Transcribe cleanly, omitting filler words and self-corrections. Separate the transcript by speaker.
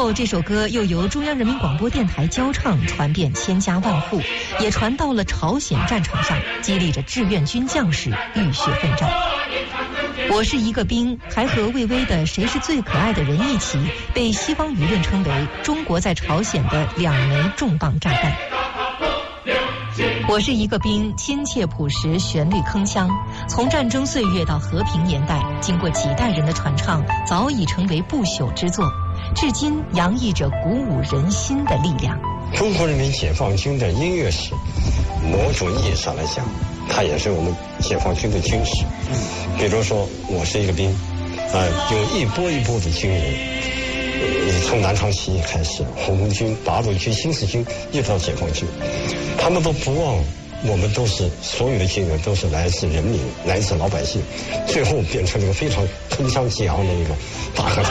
Speaker 1: 后这首歌又由中央人民广播电台交唱，传遍千家万户，也传到了朝鲜战场上，激励着志愿军将士浴血奋战。我是一个兵还和魏巍的《谁是最可爱的人》一起被西方舆论称为中国在朝鲜的2枚重磅炸弹。我是一个兵亲切朴实，旋律铿锵，从战争岁月到和平年代，经过几代人的传唱，早已成为不朽之作，至今洋溢着鼓舞人心的力量。
Speaker 2: 中国人民解放军的音乐史，某种意义上来讲，它也是我们解放军的军史。比如说我是一个兵有一波一波的军人，从南昌起义开始，红军、八路军、新四军，一直到解放军，他们都不忘，我们都是所有的军人都是来自人民，来自老百姓，最后变成了一个非常铿锵激昂的一个大合唱。